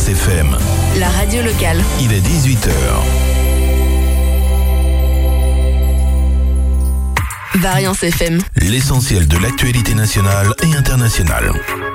Variance FM. La radio locale. Il est 18h. Variance FM. L'essentiel de l'actualité nationale et internationale.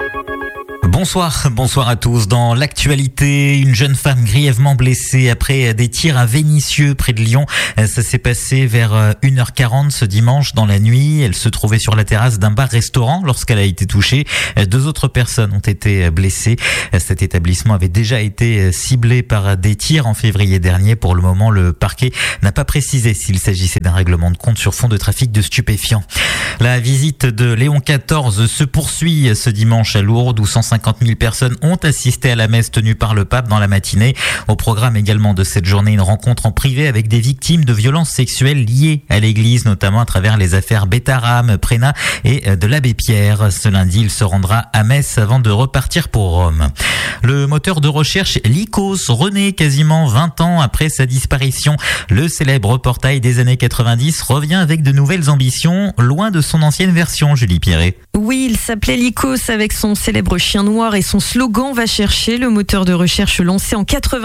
Bonsoir à tous. Dans l'actualité, une jeune femme grièvement blessée après des tirs à Vénissieux près de Lyon. Ça s'est passé vers 1h40 ce dimanche dans la nuit. Elle se trouvait sur la terrasse d'un bar-restaurant lorsqu'elle a été touchée. 2 autres personnes ont été blessées. Cet établissement avait déjà été ciblé par des tirs en février dernier. Pour le moment, le parquet n'a pas précisé s'il s'agissait d'un règlement de compte sur fond de trafic de stupéfiants. La visite de Léon XIV se poursuit ce dimanche à Lourdes où 150 000 personnes ont assisté à la messe tenue par le pape dans la matinée. Au programme également de cette journée, une rencontre en privé avec des victimes de violences sexuelles liées à l'église, notamment à travers les affaires Bétaram, Prénat et de l'abbé Pierre. Ce lundi, il se rendra à Metz avant de repartir pour Rome. Le moteur de recherche Lycos renaît quasiment 20 ans après sa disparition. Le célèbre portail des années 90 revient avec de nouvelles ambitions, loin de son ancienne version, Julie Pierret. Oui, il s'appelait Lycos avec son célèbre chien noir et son slogan « Va chercher », le moteur de recherche lancé en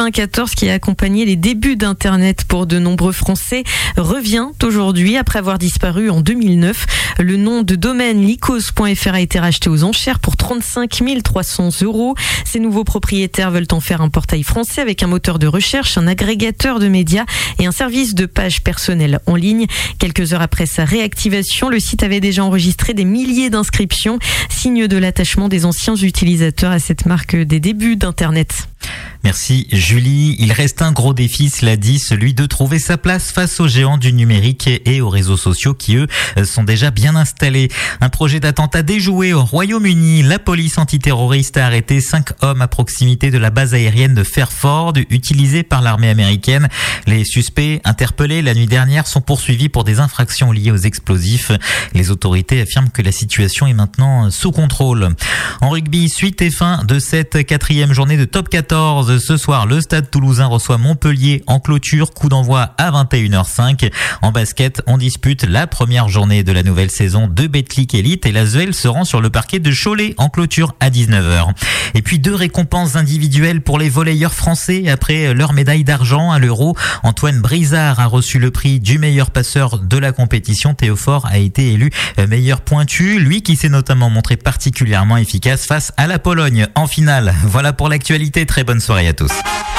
94 qui a accompagné les débuts d'Internet pour de nombreux Français revient aujourd'hui après avoir disparu en 2009. Le nom de domaine lycos.fr a été racheté aux enchères pour 35 300 €. Ces nouveaux propriétaires veulent en faire un portail français avec un moteur de recherche, un agrégateur de médias et un service de pages personnelles en ligne. Quelques heures après sa réactivation, le site avait déjà enregistré des milliers d'inscriptions, signe de l'attachement des anciens utilisateurs à cette marque des débuts d'Internet. Merci Julie. Il reste un gros défi, cela dit, celui de trouver sa place face aux géants du numérique et aux réseaux sociaux qui, eux, sont déjà bien installés. Un projet d'attentat déjoué au Royaume-Uni. La police antiterroriste a arrêté 5 hommes à proximité de la base aérienne de Fairford, utilisée par l'armée américaine. Les suspects, interpellés la nuit dernière, sont poursuivis pour des infractions liées aux explosifs. Les autorités affirment que la situation est maintenant sous contrôle. En rugby, suite et fin de cette 4e journée de top 14. Ce soir, le Stade Toulousain reçoit Montpellier en clôture, coup d'envoi à 21h05. En basket, on dispute la première journée de la nouvelle saison de Betclic Elite et l'Asvel se rend sur le parquet de Cholet en clôture à 19h. Et puis 2 récompenses individuelles pour les volleyeurs français après leur médaille d'argent à l'Euro. Antoine Brizard a reçu le prix du meilleur passeur de la compétition. Théo Faure a été élu meilleur pointu, lui qui s'est notamment montré particulièrement efficace face à la Pologne en finale. Voilà pour l'actualité, très bonne soirée à tous.